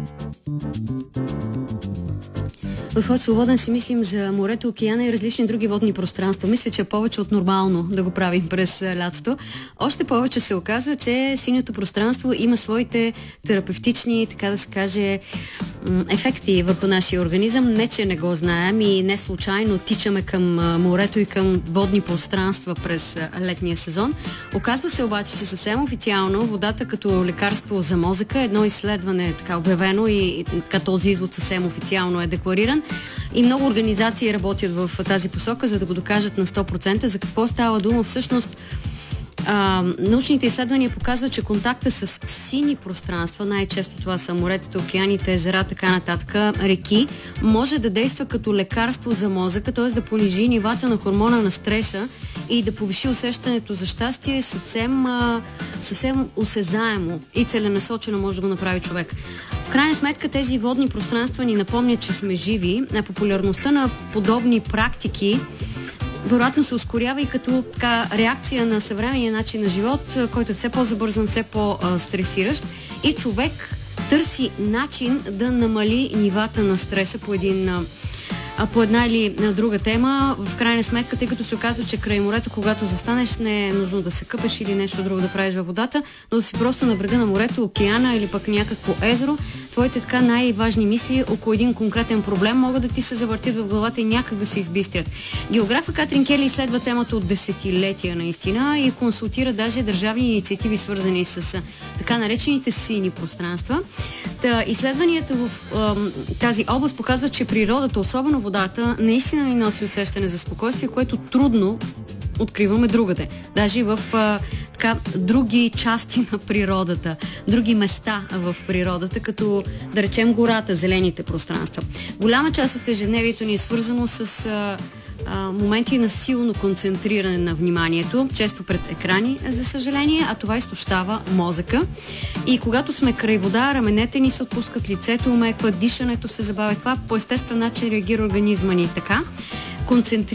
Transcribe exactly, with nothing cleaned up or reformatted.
В Ход свободен си мислим за морето, океана и различни други водни пространства. Мисля, че е повече от нормално да го правим през лятото. Още повече се оказва, че синьото пространство има своите терапевтични, така да се каже, ефекти върху нашия организъм. Не, че не го знаем и не случайно тичаме към морето и към водни пространства през летния сезон. Оказва се обаче, че съвсем официално водата като лекарство за мозъка, едно изследване е така обявено и така този извод съвсем официално е деклариран. И много организации работят в тази посока, за да го докажат на сто процента. За какво става дума? Всъщност, а, научните изследвания показват, че контакта с сини пространства, най-често това са моретата, океаните, езера, така нататък, реки, може да действа като лекарство за мозъка, т.е. да понижи нивата на хормона на стреса и да повиши усещането за щастие съвсем, а, съвсем осезаемо и целенасочено може да го направи човек. В крайна сметка тези водни пространства ни напомнят, че сме живи, а популярността на подобни практики вероятно се ускорява и като така реакция на съвременния начин на живот, който е все по-забързан, все по-стресиращ и човек търси начин да намали нивата на стреса по един а по една или друга тема. В крайна сметка, тъй като се оказва, че край морето, когато застанеш, не е нужно да се къпеш или нещо друго да правиш във водата, но да си просто на брега на морето, океана или пък някакво езеро, твоите така най-важни мисли около един конкретен проблем могат да ти се завъртят в главата и някак да се избистрят. Географа Катрин Кели изследва темата от десетилетия наистина и консултира даже държавни инициативи, свързани с така наречените сини пространства. Та, изследванията в ам, тази област показват, че природата, особено водата, наистина ни носи усещане за спокойствие, което трудно откриваме другаде. Даже в а, така, други части на природата, други места в природата, като да речем гората, зелените пространства. Голяма част от ежедневието ни е свързано с а, а, моменти на силно концентриране на вниманието, често пред екрани, за съжаление, а това изтощава мозъка. И когато сме край вода, раменете ни се отпускат, лицето умеква, дишането се забавя. Това по естествен начин реагира организма ни така. Концентриране